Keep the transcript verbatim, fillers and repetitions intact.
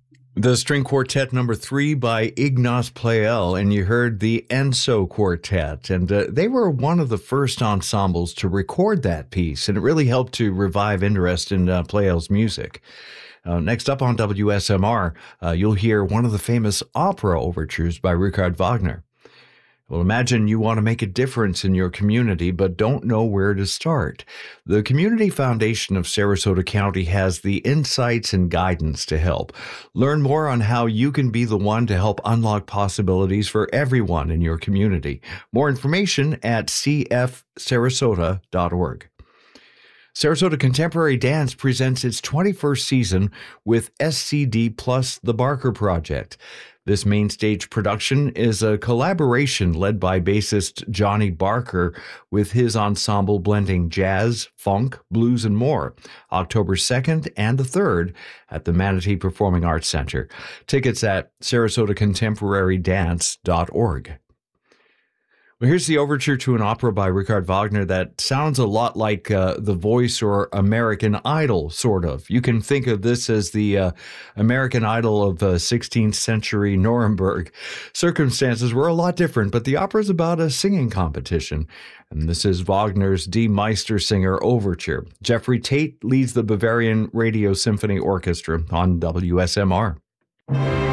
The string quartet number three by Ignaz Pleyel, and you heard the Enso Quartet, and uh, they were one of the first ensembles to record that piece, and it really helped to revive interest in uh, Pleyel's music. Uh, next up on W S M R, uh, you'll hear one of the famous opera overtures by Richard Wagner. Well, imagine you want to make a difference in your community, but don't know where to start. The Community Foundation of Sarasota County has the insights and guidance to help. Learn more on how you can be the one to help unlock possibilities for everyone in your community. More information at c f sarasota dot org. Sarasota Contemporary Dance presents its twenty-first season with S C D plus The Barker Project. This main stage production is a collaboration led by bassist Johnny Barker with his ensemble blending jazz, funk, blues, and more. October second and the third at the Manatee Performing Arts Center. Tickets at sarasota contemporary dance dot org. Well, here's the overture to an opera by Richard Wagner that sounds a lot like uh, The Voice or American Idol, sort of. You can think of this as the uh, American Idol of uh, sixteenth century Nuremberg. Circumstances were a lot different, but the opera is about a singing competition. And this is Wagner's Die Meistersinger Overture. Jeffrey Tate leads the Bavarian Radio Symphony Orchestra on W S M R.